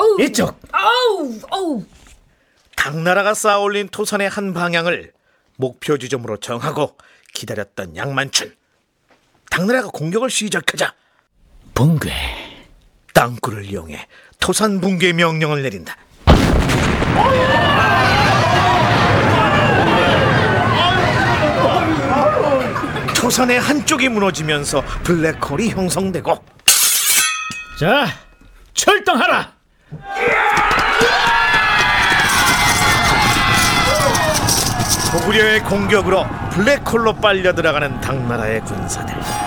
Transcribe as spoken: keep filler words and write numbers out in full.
이쪽. 아우, 아우. 당나라가 쌓아올린 토산의 한 방향을 목표 지점으로 정하고 기다렸던 양만춘. 당나라가 공격을 시작하자 붕괴. 땅굴을 이용해 토산 붕괴 명령을 내린다. 토산의 한쪽이 무너지면서 블랙홀이 형성되고, 자, 출동하라. 고구려의 공격으로 블랙홀로 빨려 들어가는 당나라의 군사들.